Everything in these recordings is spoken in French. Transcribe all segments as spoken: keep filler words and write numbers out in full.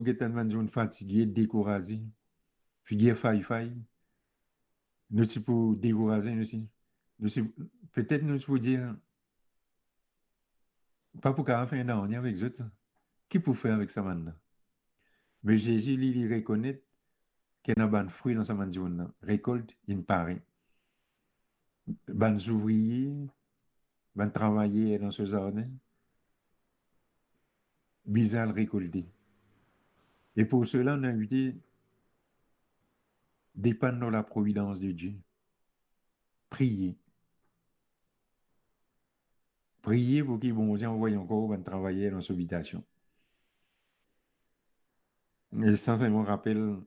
sommes fatigués, découragés, puis faille faille, nous sommes pour décourager, nous aussi. Nous sommes- Peut-être nous pour dire, pas pour qu'à fin d'année avec eux, ça. Qui peut faire avec ça maintenant? Mais Jésus, lui, il reconnaît qu'il y a un fruit dans sa main, récolte, il paraît. Ban ouvriers, ban travailler dans ce jardin, bizarre récolter. Et pour cela, on a invité dépendre de la providence de Dieu. Prier. Prier pour qu'il bon Dieu envoie encore ban travailler dans cette habitation. Et ça, ça me rappelle,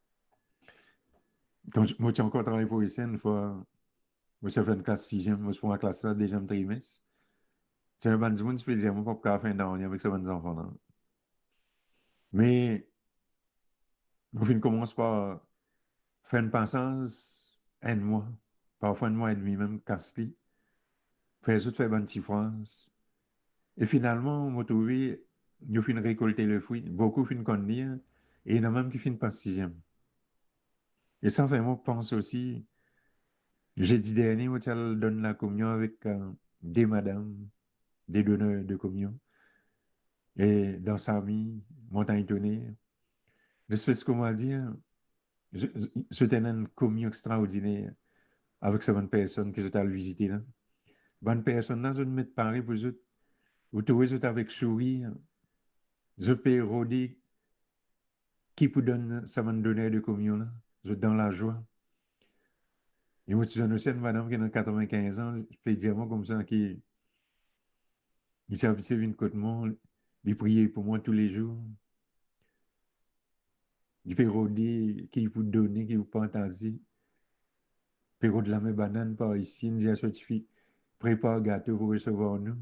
quand je- moi, j'ai encore travaillé pour ici, une fois, moi, j'ai fait une classe sixième, moi, je prends la classe ça, deuxième trimestre. C'est un ban du monde spécialement pas pour qu'à la fin d'année avec ces bons enfants là. Mais, au fin, commence par faire une patience, un mois, parfois un mois et demi, même, casse-lit, faire tout, faire bonne différence. Et finalement, on m'a trouvé, nous fin récolter le fruit, beaucoup fin conduire, et il y en a même qui finissent par sixième. Et ça, vraiment, pense aussi, jeudi dernier, moi, tu donne la communion avec euh, des madames, des donneurs de communion, et dans sa famille, montagne tonnerre. L'espèce, comment dire, je- je- c'était une communion extraordinaire avec ces bonnes personnes que je t'ai visité là. Bonne personne là, je ne mets pas pareil pour eux. Vous trouvez eux avec sourire, je peux rôder qui peut donner ça bonne donneur de communion là, je dans la joie. Et moi, tu as aussi une madame qui a quatre-vingt-quinze ans, je peux dire moi comme ça, qui, qui s'est habituée une côte moi, il priait pour moi tous les jours. Il peut rôder, qui peut donner, qui peut partager. Il peut rôder la même banane par ici, il dit à ce fille, prépare gâteau pour recevoir nous.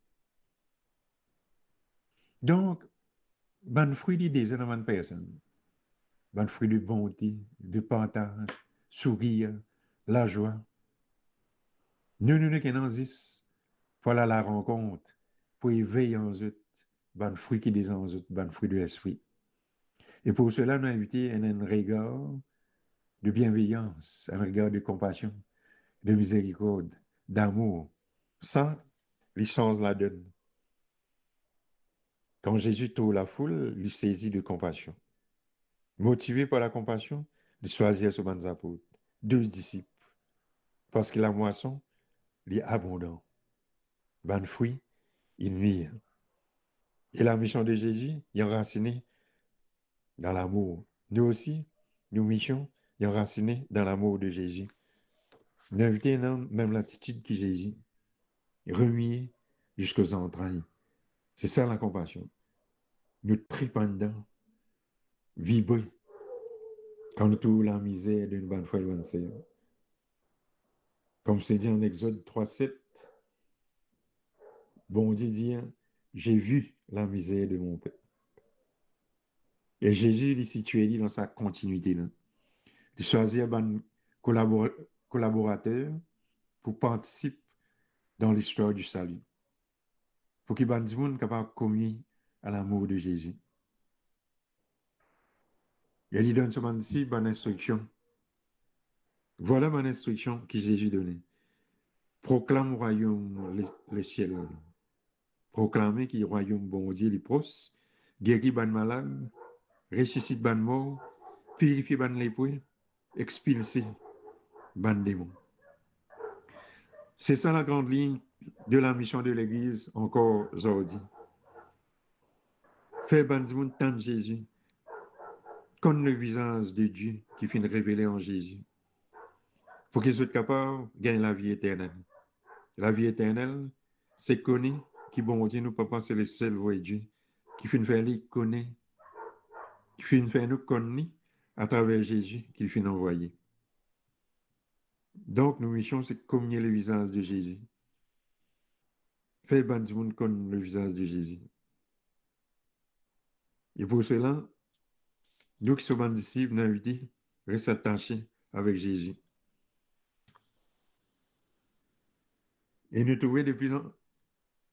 Donc, bonne fruit d'idée, c'est dans bonne personne. Bonne fruit de bonté, de partage, sourire, la joie. Nous, nous, nous, qui nous disons, voilà la rencontre, pour éveiller en eux, bonne fruit qui des en eux, bonne fruit de l'esprit. Et pour cela, nous invité à un regard de bienveillance, un regard de compassion, de miséricorde, d'amour. Ça, les change la donne. Quand Jésus trouve la foule, il saisit de compassion. Motivé par la compassion, il choisit ce bonnes apôtres, deux disciples, parce que la moisson, il est abondant. Bonne fruit, il nuit. Et la mission de Jésus, il est enracinée dans l'amour. Nous aussi, nos missions, il est enracinée dans l'amour de Jésus. Nous invitons dans même l'attitude que Jésus, remuer jusqu'aux entrailles. C'est ça la compassion. Nous tripons dedans, vibrer, quand nous trouvons la misère d'une bonne foi et bonne sœur. Comme c'est dit en Exode trois sept, bon Dieu dit, j'ai vu la misère de mon peuple. Et Jésus, il est situé dans sa continuité. Là. Il choisit un collabor collaborateur pour participer dans l'histoire du salut. Pour qu'il y ait des gens capables de communier à l'amour de Jésus. Et il donne seulement ici bonne instruction. Voilà mon instruction que Jésus donnait. Proclame le royaume, les, les ciels. Proclamez que le royaume bon Dieu est proche, guérit ban malade, ressuscite ban mort, purifie ban lépreux, expulser ban démon. C'est ça la grande ligne de la mission de l'Église encore aujourd'hui. Faire ban du monde tant Jésus, comme le visage de Dieu qui finit révélé en Jésus, pour qu'ils soient capables de gagner la vie éternelle. La vie éternelle, c'est connaître qui bon Dieu nous papa c'est le seul voie Dieu qui finit faire les connaître, qui finit faire nous connaître à travers Jésus qu'il finit envoyer. Donc, nos missions, c'est communier le visage de Jésus. Faire ban du monde comme le visage de Jésus. Et pour cela, nous qui sommes disciples, nous invitons, rester attachés avec Jésus. Et nous trouver de plus en